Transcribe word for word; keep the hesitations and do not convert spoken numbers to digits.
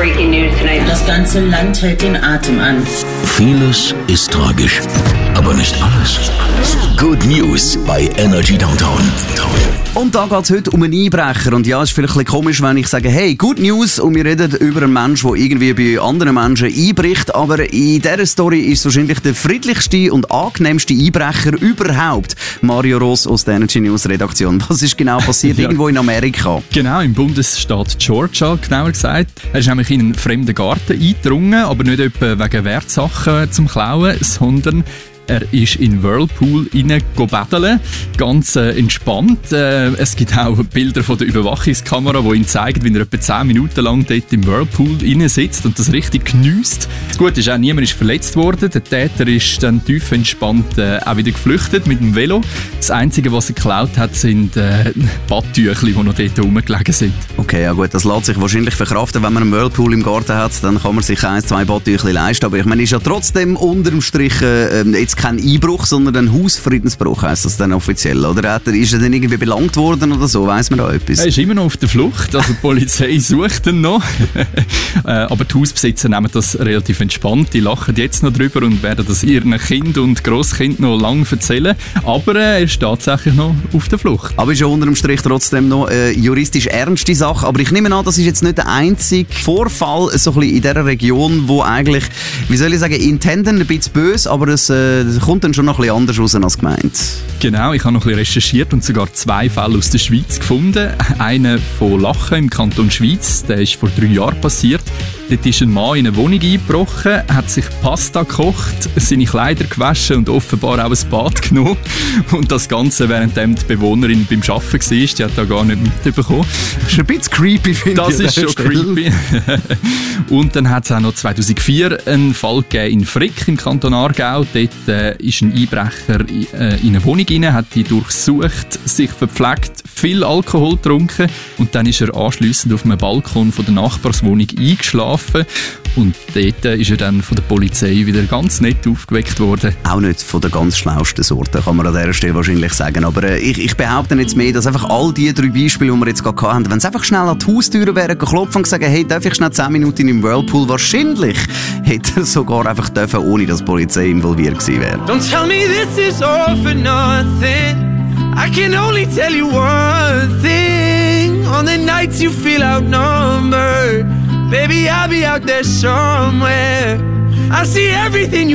breaking news tonight. Das ganze Land hält den Atem an. Vieles ist tragisch, aber nicht alles. Good News bei Energy Downtown. Und da geht es heute um einen Einbrecher. Und ja, es ist vielleicht ein bisschen komisch, wenn ich sage, hey, Good News, und wir reden über einen Menschen, der irgendwie bei anderen Menschen einbricht. Aber in dieser Story ist es wahrscheinlich der friedlichste und angenehmste Einbrecher überhaupt. Mario Ross aus der Energy News Redaktion. Was ist genau passiert? Ja. Irgendwo in Amerika? Genau, im Bundesstaat Georgia, genauer gesagt. Er ist nämlich in einen fremden Garten eingedrungen, aber nicht etwa wegen Wertsachen zum Klauen, sondern er ist in Whirlpool reinggebädelt, ganz äh, entspannt. Äh, es gibt auch Bilder von der Überwachungskamera, die ihn zeigen, wie er etwa zehn Minuten lang dort im Whirlpool sitzt und das richtig geniesst. Das Gute ist auch, niemand ist verletzt worden. Der Täter ist dann tief entspannt äh, auch wieder geflüchtet mit dem Velo. Das Einzige, was er geklaut hat, sind äh, Badtüchli, die noch dort rumgelegen sind. Okay, ja gut, das lässt sich wahrscheinlich verkraften, wenn man einen Whirlpool im Garten hat, dann kann man sich ein, zwei Badtüchli leisten. Aber ich meine, ist ja trotzdem unterm Strich äh, jetzt kein Einbruch, sondern ein Hausfriedensbruch heisst das dann offiziell, oder? Ist er dann irgendwie belangt worden oder so? Weiss man da etwas? Er ist immer noch auf der Flucht, also die Polizei sucht ihn noch. Aber die Hausbesitzer nehmen das relativ entspannt, die lachen jetzt noch drüber und werden das ihren Kind und Grosskind noch lange erzählen. Aber er ist tatsächlich noch auf der Flucht. Aber ist ja unterm Strich trotzdem noch eine juristisch ernste Sache. Aber ich nehme an, das ist jetzt nicht der einzige Vorfall so ein bisschen in dieser Region, wo eigentlich, wie soll ich sagen, intenden ein bisschen böse, aber es äh, kommt dann schon noch ein bisschen anders raus als gemeint. Genau, ich habe noch ein bisschen recherchiert und sogar zwei Fälle aus der Schweiz gefunden. Einer von Lachen im Kanton Schweiz, der ist vor drei Jahren passiert. Dort ist ein Mann in eine Wohnung eingebrochen, hat sich Pasta gekocht, seine Kleider gewaschen und offenbar auch ein Bad genommen. Und das Ganze, während die Bewohnerin beim Arbeiten war, die hat da gar nicht mitbekommen. Das ist ein bisschen creepy, finde ich. Das ist schon creepy. Und dann hat es auch noch zweitausendvier einen Fall gegeben in Frick im Kanton Aargau. Dort äh, ist ein Einbrecher in, äh, in eine Wohnung rein, hat die durchsucht, sich verpflegt, viel Alkohol getrunken und dann ist er anschliessend auf einem Balkon von der Nachbarswohnung eingeschlafen. Und dort ist er dann von der Polizei wieder ganz nett aufgeweckt worden. Auch nicht von der ganz schlausten Sorte, kann man an dieser Stelle wahrscheinlich sagen. Aber äh, ich, ich behaupte jetzt mehr, dass einfach all die drei Beispiele, die wir jetzt gerade hatten, wenn es einfach schnell an die Haustür wären geklopft und gesagt, hey, darf ich schnell zehn Minuten im Whirlpool? Wahrscheinlich hätte er sogar einfach dürfen, ohne dass die Polizei involviert gewesen wäre. Don't tell me this is all for nothing. I can only tell you one thing. On the nights you feel outnumbered, baby, I'll be out there somewhere. I see everything you